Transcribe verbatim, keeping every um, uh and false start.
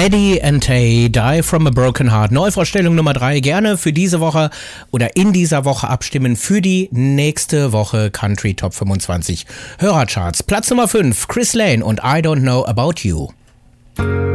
Eddie and Tay, Die from a Broken Heart. Neuvorstellung Nummer drei. Gerne für diese Woche oder in dieser Woche abstimmen für die nächste Woche Country Top fünfundzwanzig Hörercharts. Platz Nummer fünf, Chris Lane und I Don't Know About You.